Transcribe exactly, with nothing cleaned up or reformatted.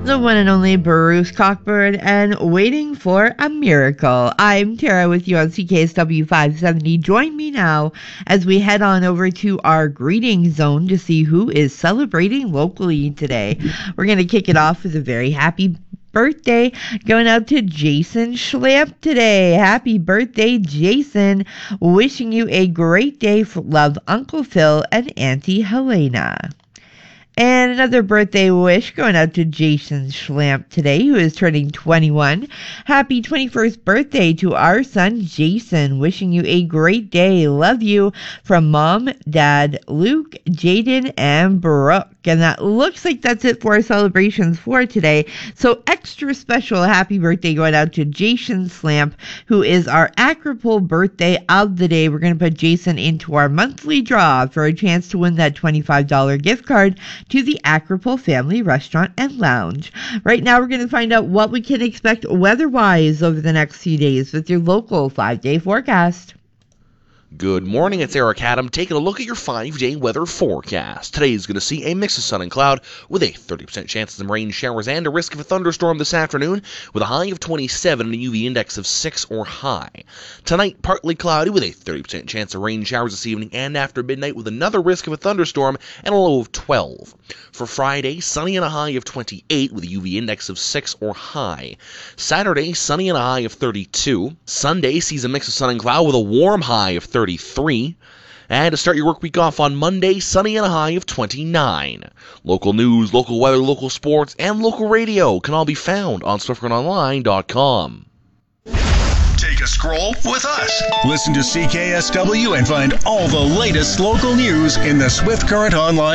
the one and only Bruce Cockburn, and Waiting for a Miracle. I'm Tara with you on C K S W five seventy. Join me now as we head on over to our greeting zone to see who is celebrating locally today. We're going to kick it off with a very happy birthday going out to Jason Schlamp today. Happy birthday, Jason. Wishing you a great day. Love, Uncle Phil and Auntie Helena. And another birthday wish going out to Jason Schlamp today, who is turning twenty-one. Happy twenty-first birthday to our son, Jason. Wishing you a great day. Love you from Mom, Dad, Luke, Jaden, and Brooke. And that looks like that's it for our celebrations for today. So extra special happy birthday going out to Jason Schlamp, who is our Acropole birthday of the day. We're going to put Jason into our monthly draw for a chance to win that twenty-five dollars gift card to the Acropole Family Restaurant and Lounge. Right now, we're going to find out what we can expect weather-wise over the next few days with your local five-day forecast. Good morning, it's Eric Adam taking a look at your five-day weather forecast. Today is going to see a mix of sun and cloud with a thirty percent chance of some rain showers and a risk of a thunderstorm this afternoon with a high of twenty-seven and a U V index of six or high. Tonight, partly cloudy with a thirty percent chance of rain showers this evening and after midnight with another risk of a thunderstorm and a low of twelve. For Friday, sunny and a high of twenty-eight with a U V index of six or high. Saturday, sunny and a high of thirty-two. Sunday sees a mix of sun and cloud with a warm high of thirty-three. And to start your work week off on Monday, sunny and a high of twenty-nine. Local news, local weather, local sports, and local radio can all be found on swift current online dot com. Take a scroll with us. Listen to C K S W and find all the latest local news in the Swift Current Online